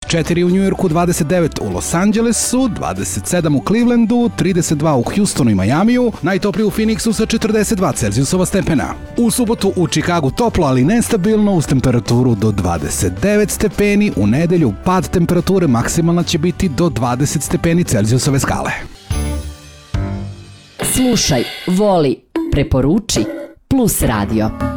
24 u Njujorku, 29 u Los Angelesu, 27 u Clevelandu, 32 u Houstonu i Majamiju, najtoplije u Phoenixu sa 42 Celzijusova stepena. U subotu u Chicagu toplo, ali nestabilno, uz temperaturu do 29 stepeni, u nedelju pad temperature maksimalna će biti do 20 stepeni Celzijusove skale. Slušaj, voli, preporuči, Plus Radio.